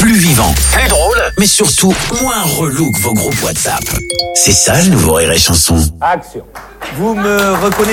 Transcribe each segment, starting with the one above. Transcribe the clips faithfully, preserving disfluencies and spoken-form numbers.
plus vivant, plus drôle, mais surtout moins relou que vos groupes WhatsApp. C'est ça le nouveau Rire et Chanson. Action. Vous me reconnaissez ?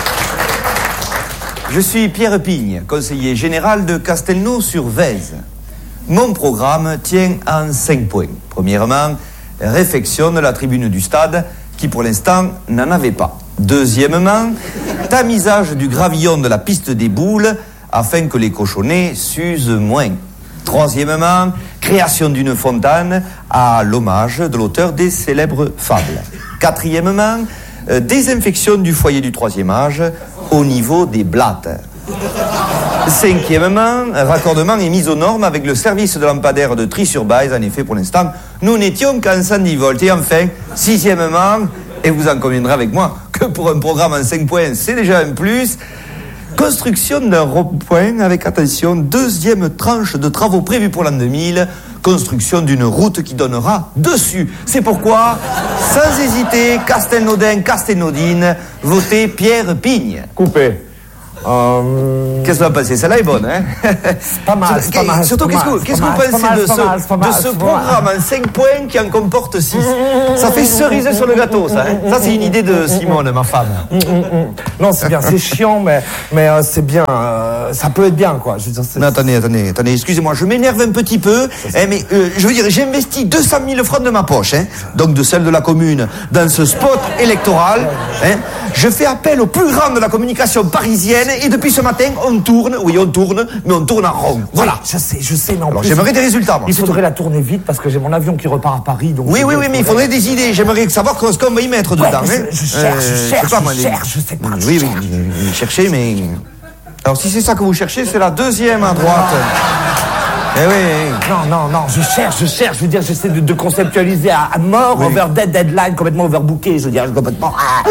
Je suis Pierre Pigne, conseiller général de Castelnau-sur-Vèze. Mon programme tient en cinq points. Premièrement, réfectionne la tribune du stade, qui pour l'instant n'en avait pas. Deuxièmement, tamisage du gravillon de la piste des boules, afin que les cochonnets s'usent moins. Troisièmement, création d'une fontaine à l'hommage de l'auteur des célèbres fables. Quatrièmement, euh, désinfection du foyer du troisième âge au niveau des blattes. Cinquièmement, raccordement et mise aux normes avec le service de lampadaire de Tri-sur-Baise. En effet, pour l'instant, nous n'étions qu'en cent dix volts. Et enfin, sixièmement, et vous en conviendrez avec moi, que pour un programme en cinq points, c'est déjà un plus, construction d'un rond-point avec, attention, deuxième tranche de travaux prévus pour l'an deux mille, construction d'une route qui donnera dessus. C'est pourquoi, sans hésiter, Castelnaudin, Castelnaudine, votez Pierre Pigne. Coupé. Euh... Qu'est-ce que vous en pensez? Celle-là est bonne, hein? C'est pas mal, c'est pas mal. Surtout, qu'est-ce que vous, qu'est-ce que vous pensez de ce, de ce programme en cinq points qui en comporte six? Ça fait cerise sur le gâteau, ça, hein? Ça, c'est une idée de Simone, ma femme. Mm, mm, mm. Non, c'est bien, c'est chiant, mais, mais euh, c'est bien. Euh, ça peut être bien, quoi. Je veux dire, c'est... Mais attendez, attendez, attendez, excusez-moi, je m'énerve un petit peu, hein, mais euh, je veux dire, j'ai investi deux cent mille francs de ma poche, hein, donc de celle de la commune, dans ce spot électoral. Hein. Je fais appel au plus grand de la communication parisienne. Et depuis ce matin, on tourne, oui, on tourne, mais on tourne en rond. Voilà. Oui, je sais, je sais, mais en Alors, plus, j'aimerais des résultats, moi. Il faudrait la tourner vite parce que j'ai mon avion qui repart à Paris. Donc oui, oui, oui, mais il faudrait des idées. J'aimerais savoir ce qu'on va y mettre ouais, dedans. Je, hein. je cherche, euh, je cherche, je sais pas, moi, je les... cherche, je sais pas. Oui, oui, oui, cherchez, mais... Alors, si c'est ça que vous cherchez, c'est la deuxième à droite. Eh oui. Non, non, non, je cherche, je cherche. Je veux dire, j'essaie de, de conceptualiser à, à mort, oui. over dead, deadline, complètement overbooké. Je veux dire, complètement...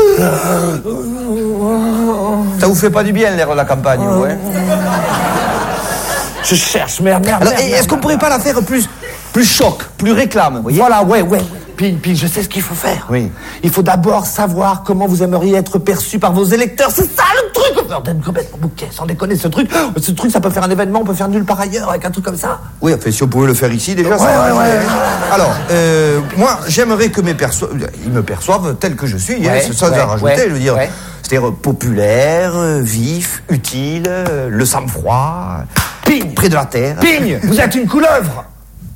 Ça vous fait pas du bien, l'air de la campagne, vous, hein? Je cherche, merde, merde, Alors, merde. Est-ce qu'on pourrait pas la faire plus, plus choc, plus réclame, vous voyez? Voilà, ouais, ouais. Pine, Pine, je sais ce qu'il faut faire. Oui. Il faut d'abord savoir comment vous aimeriez être perçu par vos électeurs. C'est ça le truc. D'être complètement bouquet, sans déconner, ce truc. Ce truc, ça peut faire un événement, on peut faire nulle part ailleurs avec un truc comme ça. Oui, enfin, si on pouvait le faire ici, déjà, ouais, ça ouais, ouais, ouais. Alors, euh, moi, j'aimerais que mes perso... ils me perçoivent tel que je suis, ouais, hein, c'est ça que ouais, j'ai rajouté, ouais, je veux dire. Ouais. C'est-à-dire populaire, vif, utile, le sang-froid, Pigne, près de la terre. Pigne, vous êtes une couleuvre.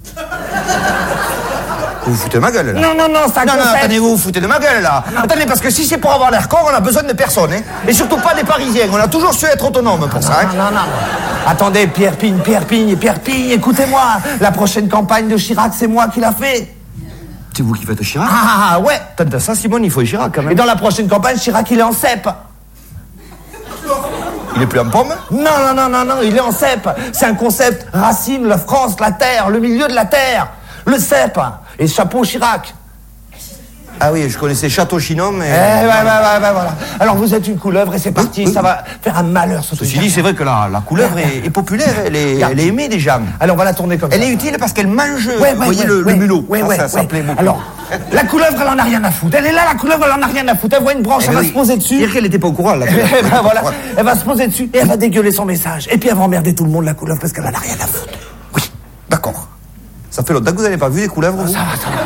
Vous vous foutez de ma gueule, là? Non, non, non, ça Non, non, attendez, vous vous foutez de ma gueule, là. Non. Attendez, parce que si c'est pour avoir l'air con, on a besoin de personne, hein. Et surtout pas des Parisiens. On a toujours su être autonome pour non, ça, hein. Non, non, non. Attendez, Pierre Pigne, Pierre Pigne, Pierre Pigne, écoutez-moi. La prochaine campagne de Chirac, c'est moi qui l'a fait. C'est vous qui faites Chirac? Ah, ah, ouais. T'as ça, Simone, il faut Chirac, quand même. Et dans la prochaine campagne, Chirac, il est en cep. Il est plus en pomme? Non, non, non, non, non, il est en cep. C'est un concept Racine, la France, la terre, le milieu de la terre. Le cep. Et chapeau Chirac. Ah oui, je connaissais Château Chinon, mais... Eh, ouais, ouais, ouais, ouais, voilà. Alors vous êtes une couleuvre et c'est parti, oui, ça oui. va faire un malheur sur tout ça. Ceci dit, c'est vrai que la, la couleuvre est, est populaire, elle est, elle est aimée des gens. Alors on va la tourner comme elle ça. Elle est utile parce qu'elle mange, ouais, ouais, vous voyez, ouais, le, ouais, le mulot. Ouais, ça, ouais, ça, ouais. ça plaît beaucoup. Alors, la couleuvre, elle en a rien à foutre. Elle est là, la couleuvre, elle en a rien à foutre. Elle voit une branche, eh elle oui. va se poser dessus. Dire qu'elle était pas au courant, la couleuvre. Eh ben voilà, elle va se poser dessus et elle va dégueuler son message. Et puis elle va emmerder tout le monde, la couleuvre, parce qu'elle en a rien à foutre. Oui, d'accord. Ça fait longtemps que vous n'avez pas vu les couleuvres, vous? Ça va, ça va.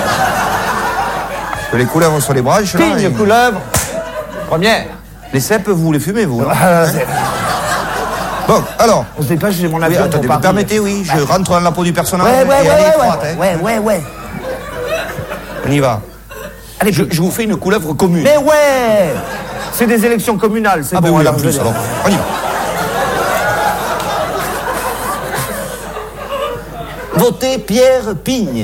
Les couleuvres sur les branches, là. Pigne, et... couleuvre. Première. Les cèpes, vous les fumez, vous? Ah, bon, alors. On se dépêche, j'ai mon avion. Oui, attendez, vous permettez, oui, je rentre dans la peau du personnage. Ouais, ouais, et ouais, elle est ouais, étroite, ouais, hein. ouais, ouais, ouais. On y va. Allez, je, je vous fais une couleuvre commune. Mais ouais. C'est des élections communales, c'est ah bon, oui, alors, en plus, alors. On y va. Votez Pierre Pigne.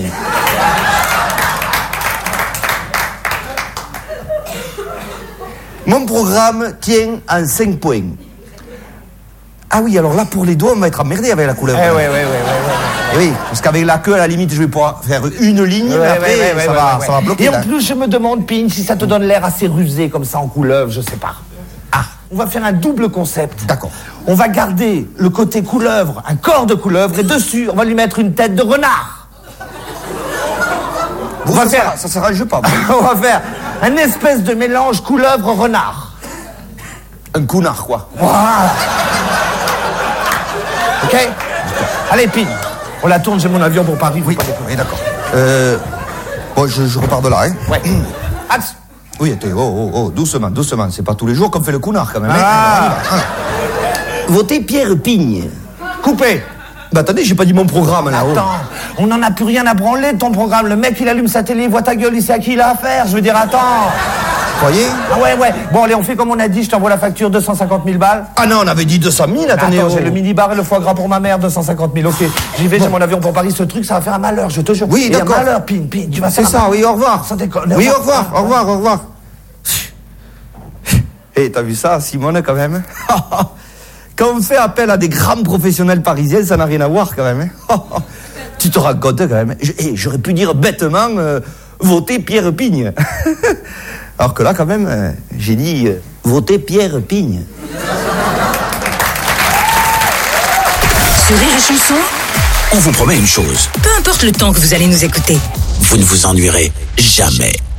Mon programme tient en cinq points. Ah oui, alors là, pour les doigts, on va être emmerdé avec la couleuvre. Eh oui, oui, oui, oui. Eh oui, parce qu'avec la queue, à la limite, je vais pouvoir faire une ligne, ouais, mais après, ouais, ouais, ça, ouais, va, ouais, ça va bloquer. Et là. en plus, je me demande, Pigne, si ça te donne l'air assez rusé comme ça en couleuvre, je sais pas. Ah, on va faire un double concept. D'accord. On va garder le côté couleuvre, un corps de couleuvre, et dessus, on va lui mettre une tête de renard. Vous, on va ça faire... Ça s'arrange pas. On va faire un espèce de mélange couleuvre-renard. Un counard, quoi. Voilà. Ok. Allez, Pigne. On la tourne, j'ai mon avion pour Paris. Oui, faut pas déconner. oui, d'accord. Euh, bon, je, je repars de là, hein. Ouais. Axe. Oui, attends, oh, oh, oh, doucement, doucement. C'est pas tous les jours qu'on fait le cunard, quand même. Hein. Ah. Ah. Votez Pierre Pigne. Coupé. Bah attendez, j'ai pas dit mon programme, là. Attends, on n'en a plus rien à branler de ton programme. Le mec, il allume sa télé, il voit ta gueule, il sait à qui il a affaire. Je veux dire, attends. Vous croyez? Ah ouais, ouais. Bon, allez, on fait comme on a dit, je t'envoie la facture, deux cent cinquante mille balles. Ah non, on avait dit deux cent mille, attendez. Attends, oh. j'ai le mini-bar et le foie gras pour ma mère, deux cent cinquante mille, ok. J'y vais, j'ai mon avion pour Paris, ce truc, ça va faire un malheur, je te jure. Oui, Et un d'accord. malheur, pin, pin, tu vas C'est faire un ça, oui, au revoir. Sans déconner. Oui, au revoir, au revoir, au revoir. Hé, t'as vu ça, Simone, quand même? Quand on fait appel à des grands professionnels parisiens, ça n'a rien à voir, quand même. Hein. Tu te rends compte, quand même. Je, hey, j'aurais pu dire bêtement, euh, voter Pierre Pigne. Alors que là, quand même, euh, j'ai dit, euh, voter Pierre Pigne. Sur Rire et Chanson, On vous promet une chose, peu importe le temps que vous allez nous écouter. vous ne vous ennuierez jamais.